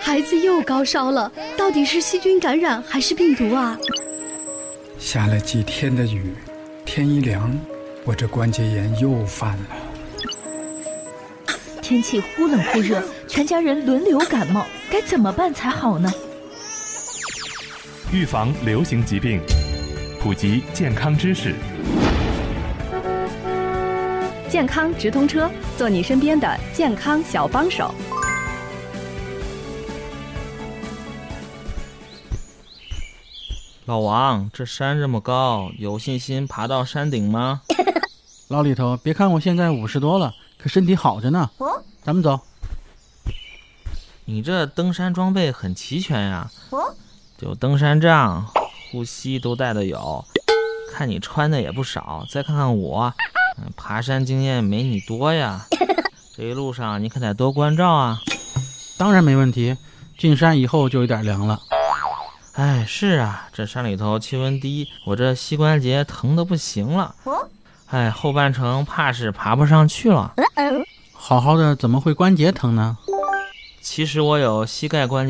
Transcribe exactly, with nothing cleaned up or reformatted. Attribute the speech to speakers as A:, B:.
A: 孩子又高烧了，到底是细菌感染还是病毒啊？
B: 下了几天的雨，天一凉，我这关节炎又犯了。
C: 天气忽冷忽热，全家人轮流感冒，该怎么办才好呢？
D: 预防流行疾病，普及健康知识。
E: 健康直通车，做你身边的健康小帮手。
F: 老王，这山这么高，有信心爬到山顶吗？
G: 老李头，别看我现在五十多了，可身体好着呢。
H: 哦，
G: 咱们走。
F: 你这登山装备很齐全呀。
H: 哦，
F: 有登山杖，护膝都带的有。看你穿的也不少，再看看我，爬山经验没你多呀。这一路上你可得多关照啊。
G: 当然没问题，进山以后就有点凉了。
F: 哎，是啊，这山里头气温低，我这膝关节疼得不行了。
H: 哦，
F: 哎，后半程怕是爬不上去了。
G: 好好的怎么会关节疼呢？
F: 其实我有膝盖关节